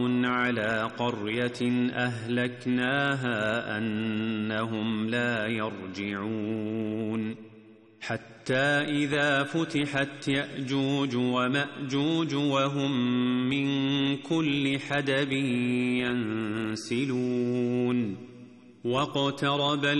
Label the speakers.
Speaker 1: على قرية أهلكناها أنهم لا يرجعون حتى إذا فتحت يأجوج ومأجوج وهم من كل حدب ينسلون واقترب